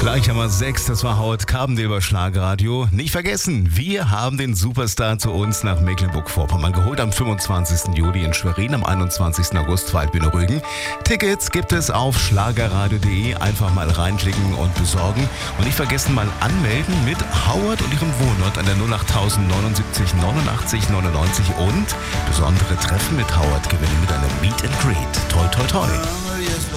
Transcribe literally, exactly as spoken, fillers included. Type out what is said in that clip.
Gleich haben wir sechs, das war Howard Carpendale Schlagerradio. Nicht vergessen, wir haben den Superstar zu uns nach Mecklenburg-Vorpommern geholt am fünfundzwanzigsten Juli in Schwerin, am einundzwanzigsten August Waldbühne Rügen. Tickets gibt es auf schlagerradio punkt de, einfach mal reinklicken und besorgen. Und nicht vergessen, mal anmelden mit Howard und ihrem Wohnort an der null acht neunundsiebzig neunundachtzig neunundneunzig und besondere Treffen mit Howard gewinnen mit einem Meet and Greet. Toi, toi, toi.